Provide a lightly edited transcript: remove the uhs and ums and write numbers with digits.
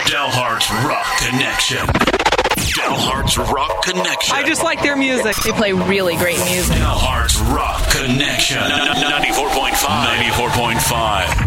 Delhart's Rock Connection. Delhart's Rock Connection. I just like their music. They play really great music. Delhart's Rock Connection. 94.5. 94.5.